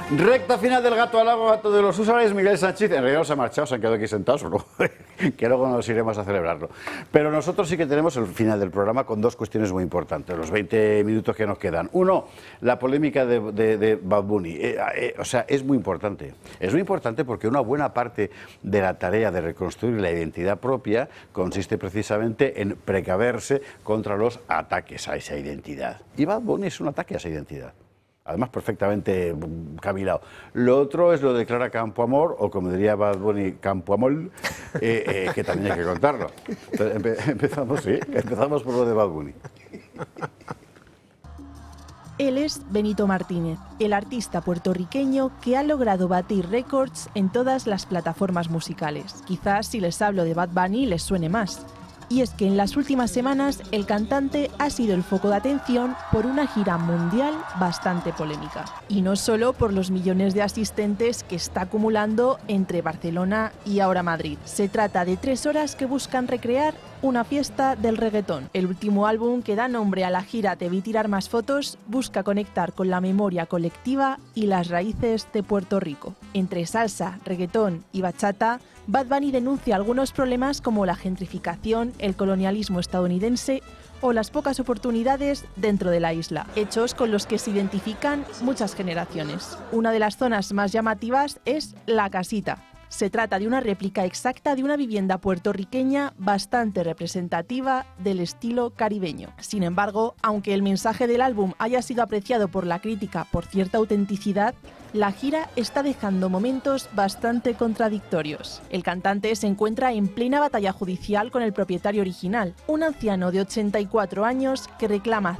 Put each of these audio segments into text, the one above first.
Recta final del gato al agua, gato de los usuarios. Miguel Sánchez, en realidad se ha marchado, se han quedado aquí sentados, ¿no? Que luego nos iremos a celebrarlo. Pero nosotros sí que tenemos el final del programa con dos cuestiones muy importantes, los 20 minutos que nos quedan. Uno, la polémica de Bad Bunny. O sea, es muy importante. Es muy importante porque una buena parte de la tarea de reconstruir la identidad propia consiste precisamente en precaverse contra los ataques a esa identidad. Y Bad Bunny es un ataque a esa identidad. Además, perfectamente cavilado. Lo otro es lo de Clara Campoamor, o como diría Bad Bunny, Campoamol, que también hay que contarlo. Entonces, empezamos por lo de Bad Bunny. Él es Benito Martínez, el artista puertorriqueño que ha logrado batir récords en todas las plataformas musicales. Quizás si les hablo de Bad Bunny les suene más. Y es que en las últimas semanas el cantante ha sido el foco de atención por una gira mundial bastante polémica. Y no solo por los millones de asistentes que está acumulando entre Barcelona y ahora Madrid. Se trata de 3 horas que buscan recrear una fiesta del reggaetón. El último álbum que da nombre a la gira Te vi tirar más fotos busca conectar con la memoria colectiva y las raíces de Puerto Rico. Entre salsa, reggaetón y bachata, Bad Bunny denuncia algunos problemas como la gentrificación, el colonialismo estadounidense o las pocas oportunidades dentro de la isla, hechos con los que se identifican muchas generaciones. Una de las zonas más llamativas es La Casita. Se trata de una réplica exacta de una vivienda puertorriqueña bastante representativa del estilo caribeño. Sin embargo, aunque el mensaje del álbum haya sido apreciado por la crítica por cierta autenticidad, la gira está dejando momentos bastante contradictorios. El cantante se encuentra en plena batalla judicial con el propietario original, un anciano de 84 años que reclama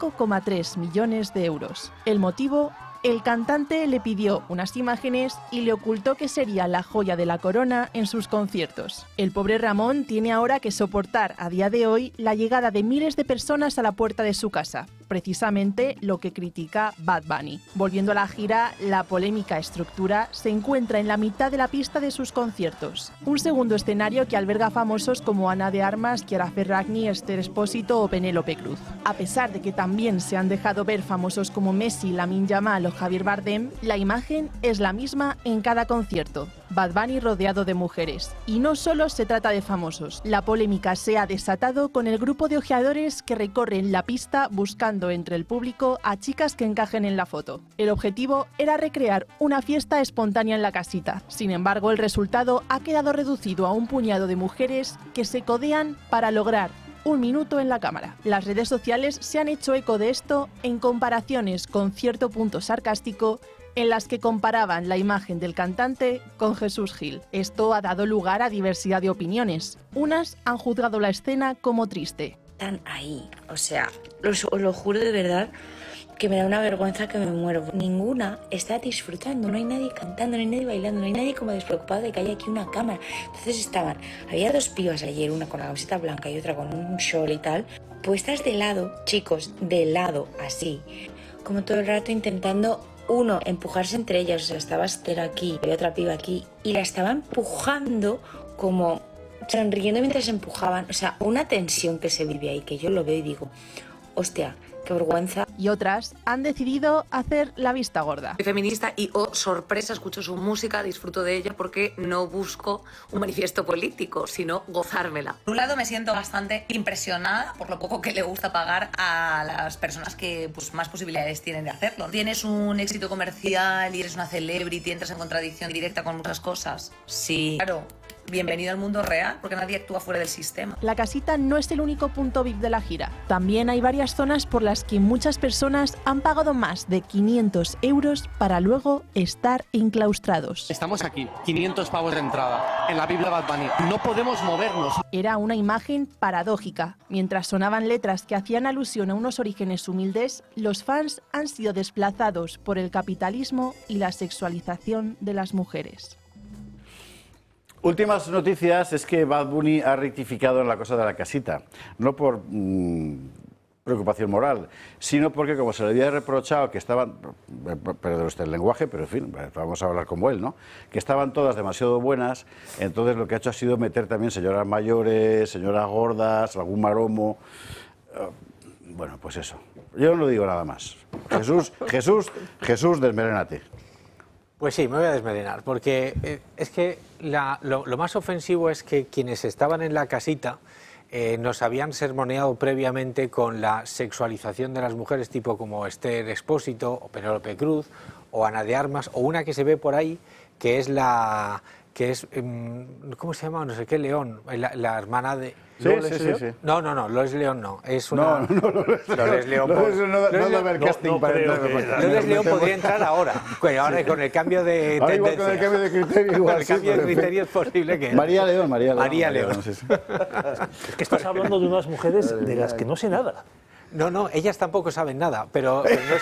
5,3 millones de euros. El motivo: el cantante le pidió unas imágenes y le ocultó que sería la joya de la corona en sus conciertos. El pobre Ramón tiene ahora que soportar a día de hoy la llegada de miles de personas a la puerta de su casa, precisamente lo que critica Bad Bunny. Volviendo a la gira, la polémica estructura se encuentra en la mitad de la pista de sus conciertos. Un segundo escenario que alberga famosos como Ana de Armas, Chiara Ferragni, Esther Expósito o Penélope Cruz. A pesar de que también se han dejado ver famosos como Messi, Lamine Yamal o Javier Bardem, la imagen es la misma en cada concierto. Bad Bunny rodeado de mujeres. Y no solo se trata de famosos. La polémica se ha desatado con el grupo de ojeadores que recorren la pista buscando entre el público a chicas que encajen en la foto. El objetivo era recrear una fiesta espontánea en la casita. Sin embargo, el resultado ha quedado reducido a un puñado de mujeres que se codean para lograr un minuto en la cámara. Las redes sociales se han hecho eco de esto en comparaciones con cierto punto sarcástico en las que comparaban la imagen del cantante con Jesús Gil. Esto ha dado lugar a diversidad de opiniones. Unas han juzgado la escena como triste. Están ahí, o sea, os lo juro de verdad que me da una vergüenza que me muero. Ninguna está disfrutando, no hay nadie cantando, no hay nadie bailando, no hay nadie como despreocupado de que haya aquí una cámara. Entonces había 2 pibas ayer, una con la camiseta blanca y otra con un short y tal, puestas de lado, chicos, de lado, así, como todo el rato intentando empujarse entre ellas. O sea, estaba Esther aquí, había otra piba aquí, y la estaba empujando como sonriendo mientras se empujaban. O sea, una tensión que se vive ahí, que yo lo veo y digo, hostia, qué vergüenza. Y otras han decidido hacer la vista gorda. Soy feminista y, oh sorpresa, escucho su música, disfruto de ella porque no busco un manifiesto político, sino gozármela. Por un lado me siento bastante impresionada por lo poco que le gusta pagar a las personas que más posibilidades tienen de hacerlo. Tienes un éxito comercial y eres una celebrity, entras en contradicción directa con muchas cosas. Sí, claro. Bienvenido al mundo real, porque nadie actúa fuera del sistema. La casita no es el único punto VIP de la gira. También hay varias zonas por las que muchas personas han pagado más de 500 euros para luego estar enclaustrados. Estamos aquí, 500 pavos de entrada, en la Biblia Bad Bunny. No podemos movernos. Era una imagen paradójica. Mientras sonaban letras que hacían alusión a unos orígenes humildes, los fans han sido desplazados por el capitalismo y la sexualización de las mujeres. Últimas noticias es que Bad Bunny ha rectificado en la cosa de la casita, no por preocupación moral, sino porque como se le había reprochado que estaban, perdón usted el lenguaje, pero en fin, vamos a hablar como él, ¿no? Que estaban todas demasiado buenas, entonces lo que ha hecho ha sido meter también señoras mayores, señoras gordas, algún maromo, bueno, pues eso. Yo no digo nada más. Jesús, desmerénate. Pues sí, me voy a desmelenar, porque es que lo más ofensivo es que quienes estaban en la casita nos habían sermoneado previamente con la sexualización de las mujeres, tipo como Esther Expósito, o Penélope Cruz, o Ana de Armas, o una que se ve por ahí, que es ¿cómo se llama? No sé qué, León, la hermana de... Sí, sí. No, Loles León no, es una... No, Loles León... Loles León podría entrar ahora con el cambio de ahora tendencia. igual con el cambio de criterio. Igual, con el cambio de criterio es posible que... María León. María León. Sí, sí. Es que estás hablando de unas mujeres de las que no sé nada. No, ellas tampoco saben nada, pero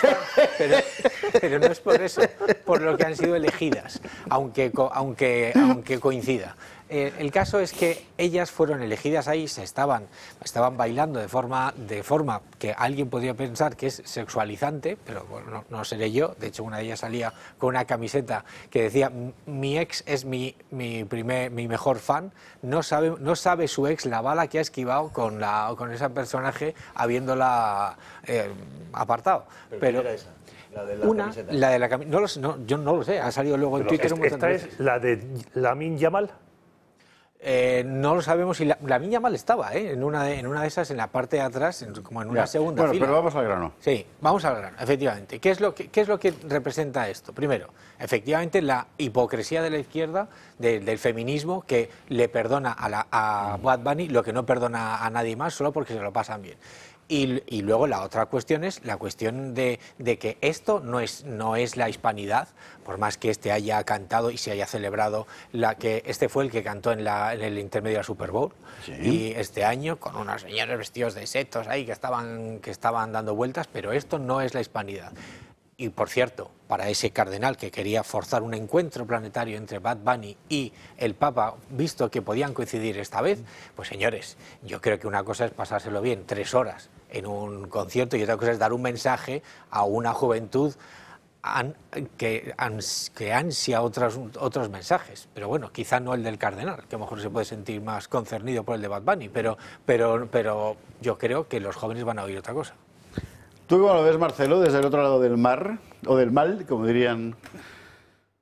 no es por eso, por lo que han sido elegidas, aunque coincida. El caso es que ellas fueron elegidas ahí, estaban bailando de forma que alguien podría pensar que es sexualizante, pero bueno, no seré yo. De hecho, una de ellas salía con una camiseta que decía: mi ex es mi mejor fan. No sabe su ex la bala que ha esquivado con ese personaje habiéndola apartado. Pero ¿quién era esa? La de la camiseta. Yo no lo sé, ha salido luego en Twitter un montón de veces. ¿Esta es la de Lamine Yamal? No lo sabemos si Lamine Yamal estaba en una de esas, en la parte de atrás, como en una segunda fila. Pero vamos al grano. Sí, vamos al grano, efectivamente. ¿Qué es lo que representa esto? Primero, efectivamente, la hipocresía de la izquierda, del feminismo, que le perdona a Bad Bunny lo que no perdona a nadie más, solo porque se lo pasan bien. Y luego la otra cuestión es la cuestión de que esto no es la hispanidad, por más que este haya cantado y se haya celebrado, este fue el que cantó en el intermedio de la Super Bowl, sí. Y este año con unos señores vestidos de setos ahí que estaban dando vueltas, pero esto no es la hispanidad. Y por cierto, para ese cardenal que quería forzar un encuentro planetario entre Bad Bunny y el Papa, visto que podían coincidir esta vez, pues señores, yo creo que una cosa es pasárselo bien 3 horas en un concierto y otra cosa es dar un mensaje a una juventud que ansia otros mensajes. Pero bueno, quizá no el del cardenal, que a lo mejor se puede sentir más concernido por el de Bad Bunny, pero yo creo que los jóvenes van a oír otra cosa. ¿Tú cómo lo ves, Marcelo, desde el otro lado del mar, o del mal, como dirían